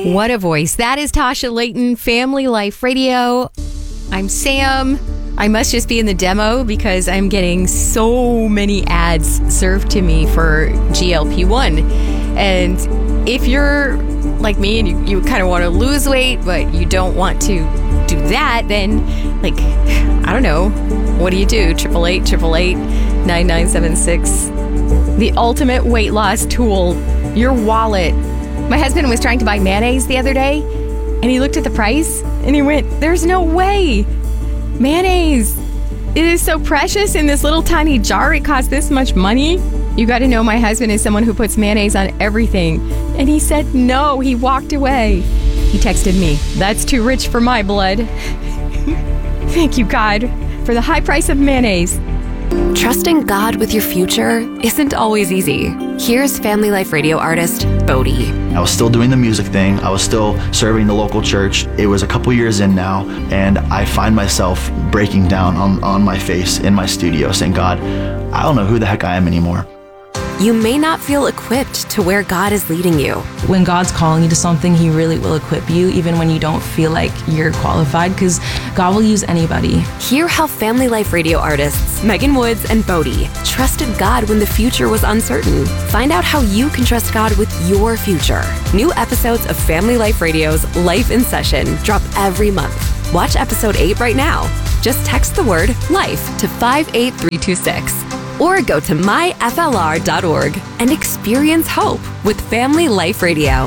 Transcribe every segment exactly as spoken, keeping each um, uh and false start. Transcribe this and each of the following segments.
What a voice. That is Tasha Layton, Family Life Radio. I'm Sam. I must just be in the demo because I'm getting so many ads served to me for G L P one. And if you're like me and you, you kind of want to lose weight, but you don't want to do that, then, like, I don't know. What do you do? Triple eight, triple eight, nine nine seven six. The ultimate weight loss tool, your wallet. My husband was trying to buy mayonnaise the other day, and he looked at the price, and he went, there's no way. Mayonnaise. It is so precious in this little tiny jar. It costs this much money. You got to know my husband is someone who puts mayonnaise on everything. And he said no. He walked away. He texted me, that's too rich for my blood. Thank you, God, for the high price of mayonnaise. Trusting God with your future isn't always easy. Here's Family Life Radio artist Bodie. I was still doing the music thing. I was still serving the local church. It was a couple years in now, and I find myself breaking down on, on my face in my studio saying, God, I don't know who the heck I am anymore. You may not feel equipped to where God is leading you. When God's calling you to something, He really will equip you, even when you don't feel like you're qualified, because God will use anybody. Hear how Family Life Radio artists Megan Woods and Bodie trusted God when the future was uncertain. Find out how you can trust God with your future. New episodes of Family Life Radio's Life in Session drop every month. Watch episode eight right now. Just text the word LIFE to five eight three two six. Or go to my f l r dot org and experience hope with Family Life Radio.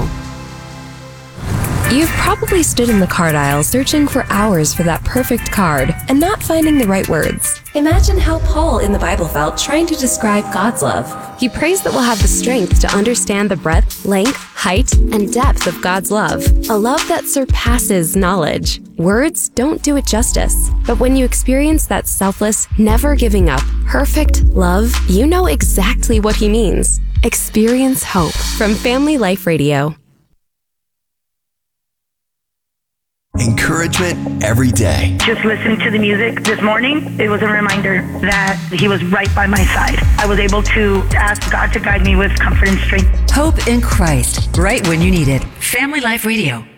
You've probably stood in the card aisle searching for hours for that perfect card and not finding the right words. Imagine how Paul in the Bible felt trying to describe God's love. He prays that we'll have the strength to understand the breadth, length, height, and depth of God's love. A love that surpasses knowledge. Words don't do it justice. But when you experience that selfless, never giving up, perfect love, you know exactly what he means. Experience hope from Family Life Radio. Encouragement every day. Just listening to the music this morning, it was a reminder that He was right by my side. I was able to ask God to guide me with comfort and strength. Hope in Christ, right when you need it. Family Life Radio.